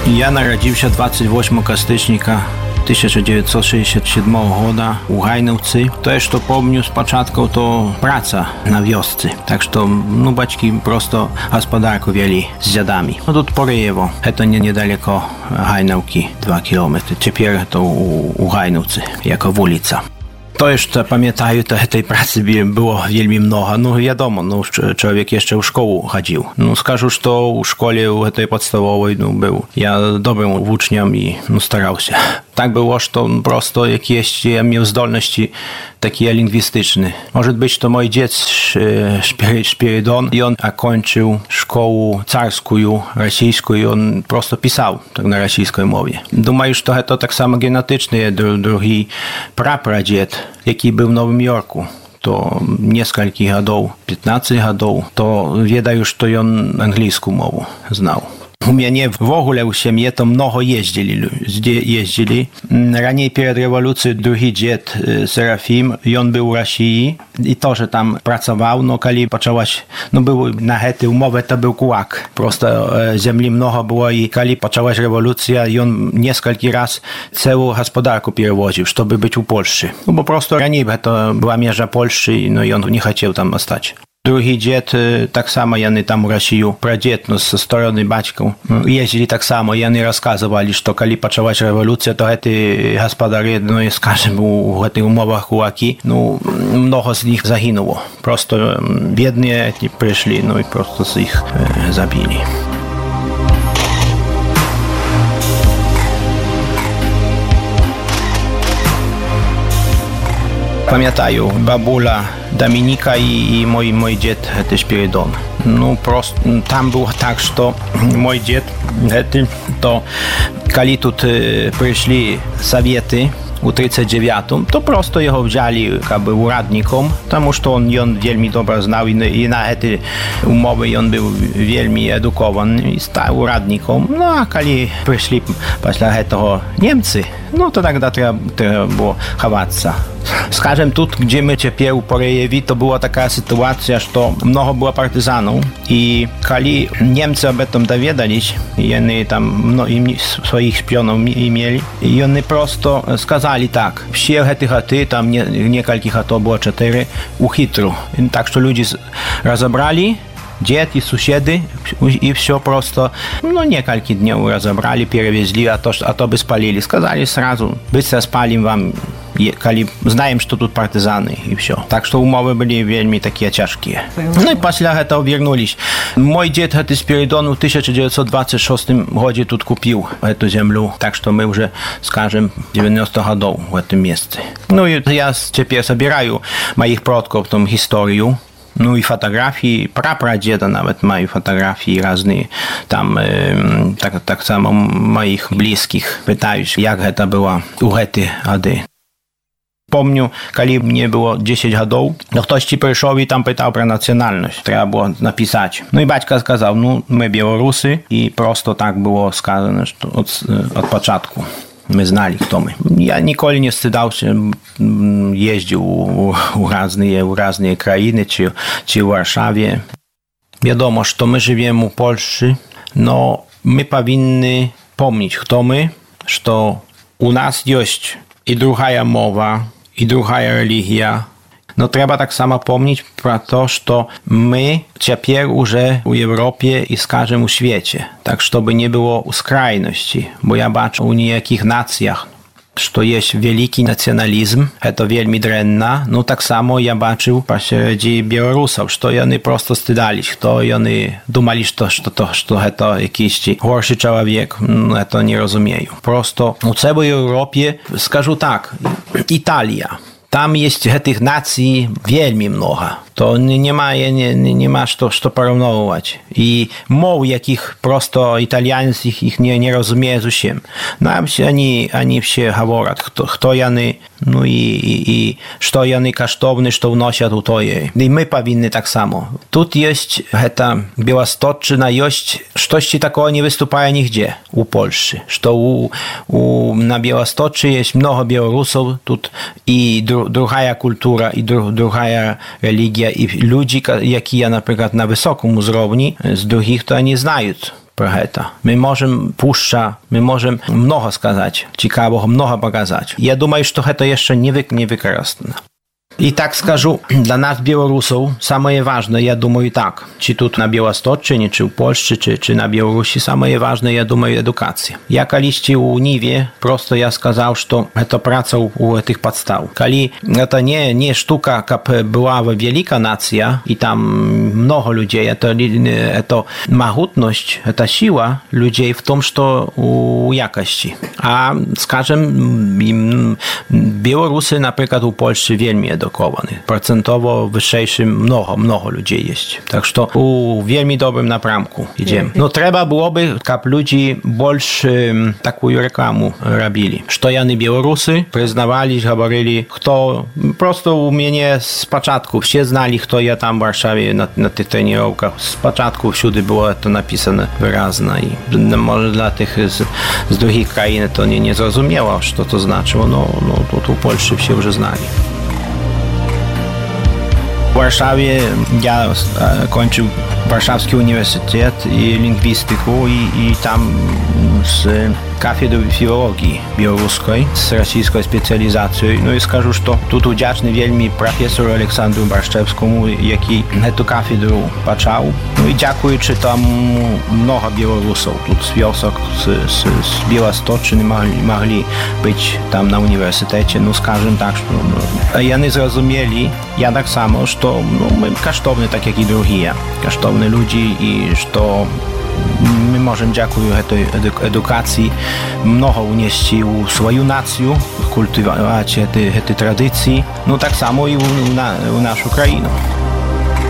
Я народился 28 стycznia 1967 года у Гайновцы. То, что помню с початку, то праца на вёсцы. Так что, батьки просто господарку вели с дядами. Тут Пореево. Это недалеко Гайновки, 2 километра. Теперь это у Гайновцы, яка вулица. To jeszcze pamiętają, to tej pracy było wielmi mnogo. Wiadomo, człowiek jeszcze w szkołę chodził. Skażę, że w szkole tej podstawowej był ja dobrym uczniem i starał się. Tak było, że to prosto jakieś ja miał zdolności takie lingwistyczne. Może być to mój dziec Spiridon i on kończył szkołę carską, rosyjską i on prosto pisał tak na rosyjskiej mowie. Думаю, że to tak samo genetyczne, drugi prapradzied, jaki był w Nowym Jorku. To несколько годов, 15 годов, to wiedział już, to on angielską mowę znał. У меня в ogóle у семьи то много ездили. Ранее перед революцией другий дед Серафим, и он был в России и тоже там pracował, но когда почалась, был на этой умове, это был кулак. Просто земли много было, и когда почалась революция, и он несколько раз целую господарку перевозил, чтобы быть у Польши. Bo просто ранее это была межа Польши, но и он не хотел там остаться. Drugi dzied, tak samo, jany tam w Rosji, pradzied, ze strony baćką, jeździli tak samo, jany rozkazywali, że kiedy zaczęła się rewolucja, to te gospodary, skażem, w tych umowach kulaki, mnogo z nich zaginęło. Prosto biednie przyszli, i prosto z ich zabili. Pamiętają, babula Dominika i mój dziad Spiridon. Prosto tam było tak, że mój dziad to kiedy tu przyszli Sowiety w 1939, to prosto jego wzięli jakby uradnikom, потому что on wielmi dobrze znał i na te umowy on był wielmi edukowany i stał uradnikom. A kiedy przyszli после tego Niemcy, to тогда trzeba było chować. Скажем, тут, gdzie my teraz u Porejewi, to była taka sytuacja, że mnogo było partyzanów i kiedy Niemcy o tym dowiedzieli, i oni tam swoich szpionów mieli, i oni prosto skazali tak, wszystkie te chaty, tam niektóre chaty było 4, uchytru. Tak, że ludzie rozebrali, dzieci, sąsiedy i wszystko prosto, niektóre dni rozebrali, przewieźli, a to by spalili. Skazali zrazu, bystro spalimy wam, kiedy знаем, że тут partyzany i wszystko. Tak, że umowy były wielmi takie ciężkie. I после tego wierнулись. Mój dziad Spiridon w 1926 roku tu kupił tę ziemię, tak, że my już, skażem, 90 lat w tym miejscu. I ja teraz zbieram moich przodków, tą historię. I fotografii, prapradzieda nawet mają fotografii różne, tam tak samo moich bliskich pytają, jak to było u tej ady. Pomnю, kiedy mnie było 10 lat, ktoś ci przyszedł i tam pytał про nacjonalność. Trzeba było napisać. I baćka сказал, my Białorusy i prosto tak było skazane od początku. My znali, kto my. Ja nigdy nie wstydzał się, jeździł u różne krainy, czy w Warszawie. Wiadomo, że my żyjemy w Polsce, my powinni pamiętać, kto my, że u nas jest i druga mowa, i druga religia. Trzeba tak samo pamiętać про to, że my teraz już w Europie i skażem w świecie. Tak, żeby nie było skrajności, bo ja baczę u niejakich nacjach, że jest wielki nacjonalizm, to wielmi drenne. Tak samo ja baczył pośród Białorusów, że oni prosto stydali, to oni думали, że to jakiś gorszy człowiek, to nie rozumieją. Prosto u całej Europie, skażę tak, Italia. Tam jest tych nacji wielmi mnogo. To nie ma co porównywać. I mow jakich prosto italiańskich ich nie rozumie zupełnie. Oni wszyscy mówią, kto oni, i co oni kosztowne, co wnoszą tutaj. I my powinni tak samo. Тут jest ta Białostoczna, jest coś takiego nie występuje nigdzie u Polski. Na Białostoczy jest mnogo Białorusów, тут i druga kultura, i druga religia, i ludzi, jakie ja na przykład na wysokim uzrowni, z drugich to nie znają про это. Мы можем пушча, мы можем много сказать, цікавого, много показать. Я думаю, что это еще не выкористано. I tak скажу, dla nas Białorusów самое важное, я думаю, так, czy тут на Białostocczynie, czy w Polsce, czy na Białorusi, самое важное, я думаю, edukacja. Ja kiedyś u Niwie, prosto ja сказал, что это praca u tych podstaw. Kali это не штука, как была wielka nacja i tam много людей, это могутność, это сила людей в том, что у jakości. A, скажем, Białorusy, na przykład u Polsce, wielmi edukowani. Procentowo wyższym mnogo ludzi jest. Tak, że u wielmi dobrym napramku idziemy. No trzeba byłoby, żeby ludzie больше taką reklamę robili. Że jany Białorusy przyznawali, mówili, kto prosto u mnie z początku, wszyscy znali, kto ja tam w Warszawie na tych treningach. Z początku wszędzie było to napisane wyraźnie i może dla tych z drugich krain to nie zrozumiało, co to znaczyło. No to tu w Polsce wszyscy już znali. W Warszawie ja kończył Warszawski Uniwersytet i lingwistyku i tam z katedry filologii białoruskiej z rosyjską specjalizacją. No i skażę, że tu wdzięczny wielmi profesor Aleksandru Barszczewskiemu, jaki tę katedrę patrzał. No i dziękując tam mnogo Białorusów, tu z wiosek, z Białostoczyny mogli być tam na uniwersytecie. No skażę tak, że oni zrozumieli, ja tak samo, że my kosztowni tak jak i drugi, kosztowni ludzi i że my możemy dziękując tej edukacji mnogo unieść u swoją nację, kultywować te tradycje, no tak samo i u naszą krainę.